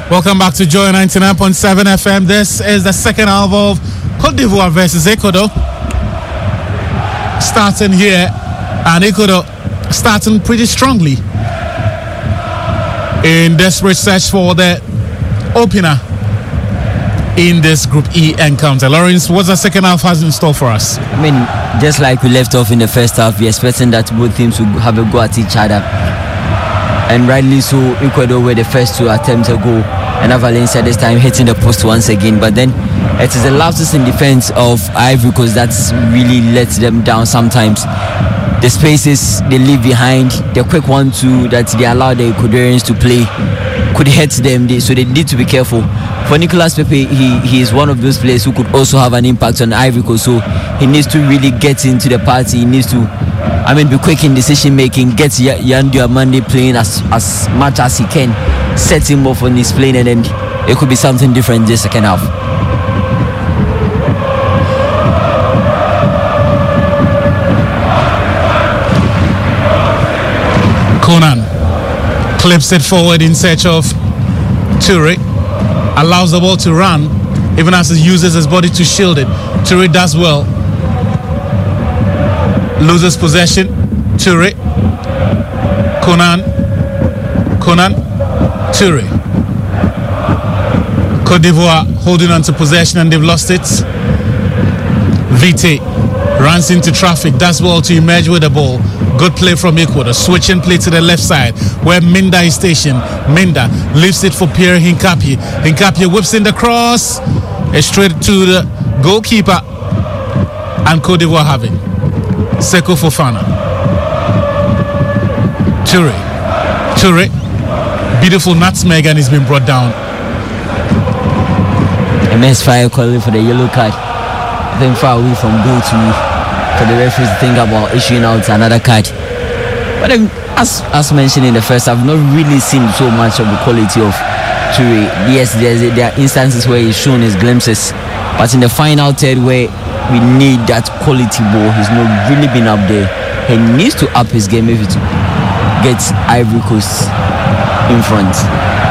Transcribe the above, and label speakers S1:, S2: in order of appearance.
S1: Welcome back to Joy 99.7 FM. This is the second half of Côte d'Ivoire versus Ecuador. Starting here, and Ecuador starting pretty strongly in desperate search for the opener in this Group E encounter. Lawrence, what's the second half has in store for us?
S2: I mean, just like we left off in the first half, we're expecting that both teams will have a go at each other. And rightly so, Ecuador were the first to attempt a goal. And Valencia this time hitting the post once again. But then it is the lapses in defense of Ivory Coast that's really lets them down sometimes. The spaces they leave behind, the quick 1-2 that they allow the Ecuadorians to play could hurt them, so they need to be careful. For Nicolas Pepe, he is one of those players who could also have an impact on Ivory Coast, so he needs to really get into the party. He needs to, be quick in decision making, get Yan Diomande playing as much as he can, set him off on his playing, and then it could be something different this second half.
S1: Conan clips it forward in search of Toure, allows the ball to run even as he uses his body to shield it. Toure does well, loses possession. Toure, Conan, Toure. Côte d'Ivoire holding on to possession and they've lost it. Vite runs into traffic, does well to emerge with the ball. Good play from Ecuador, switching play to the left side where Minda is stationed. Minda lifts it for Pierre Hincapie. Hincapie whips in the cross, straight to the goalkeeper, and Côte d'Ivoire having Seko Fofana. Toure, beautiful nutmeg, and he's been brought down.
S2: MS Fire calling for the yellow card. I think far away from goal for the referees to think about issuing out another card. But as mentioned in the first, I've not really seen so much of the quality of Toure. Yes, there are instances where he's shown his glimpses, but in the final third where we need that quality ball, he's not really been up there. He needs to up his game if to get Ivory Coast in front.